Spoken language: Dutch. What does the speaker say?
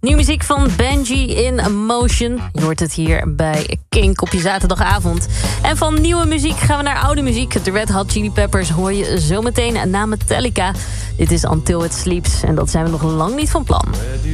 Nieuwe muziek van Benji in Motion. Je hoort het hier bij Kink op je zaterdagavond. En van nieuwe muziek gaan we naar oude muziek. De Red Hot Chili Peppers hoor je zometeen na Metallica. Dit is Until It Sleeps en dat zijn we nog lang niet van plan.